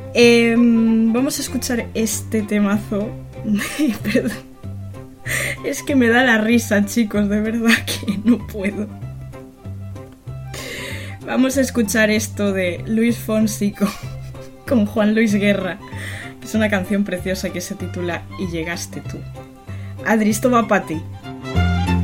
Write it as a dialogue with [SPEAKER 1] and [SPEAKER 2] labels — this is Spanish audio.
[SPEAKER 1] Vamos a escuchar este temazo. Perdón. Es que me da la risa, chicos, de verdad que no puedo. Vamos a escuchar esto de Luis Fonsi con Juan Luis Guerra. Es una canción preciosa que se titula Y llegaste tú. Adri, esto va para ti.